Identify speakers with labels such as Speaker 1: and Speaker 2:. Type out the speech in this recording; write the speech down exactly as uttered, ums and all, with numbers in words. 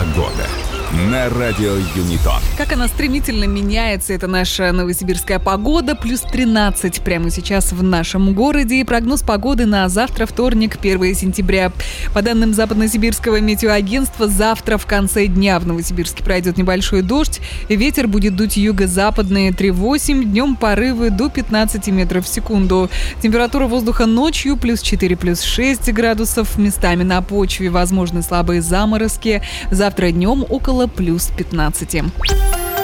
Speaker 1: Погода на радио Юнитон.
Speaker 2: Как она стремительно меняется, это наша новосибирская погода. Плюс тринадцать прямо сейчас в нашем городе. И прогноз погоды на завтра, вторник, первое сентября. По данным Западносибирского метеоагентства, завтра в конце дня в Новосибирске пройдет небольшой дождь. Ветер будет дуть юго-западный три-восемь, днем порывы до пятнадцати метров в секунду. Температура воздуха ночью плюс четыре, плюс шесть градусов. Местами на почве возможны слабые заморозки. Завтра днем около плюс пятнадцати.